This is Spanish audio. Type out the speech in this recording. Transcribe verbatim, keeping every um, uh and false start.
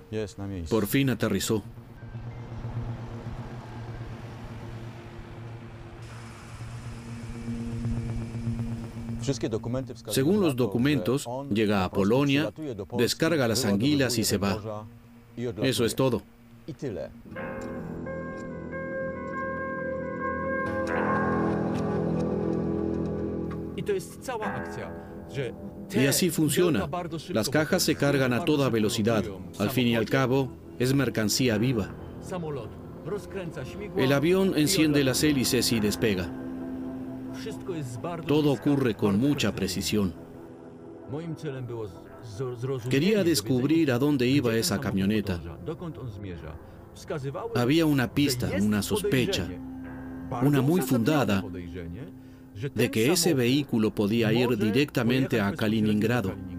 Por fin aterrizó. Según los documentos, llega a Polonia, descarga las anguilas y se va. Eso es todo. Y así funciona. Las cajas se cargan a toda velocidad. Al fin y al cabo, es mercancía viva. El avión enciende las hélices y despega. Todo ocurre con mucha precisión. Quería descubrir a dónde iba esa camioneta. Había una pista, una sospecha, una muy fundada, de que ese vehículo podía ir directamente a Kaliningrado.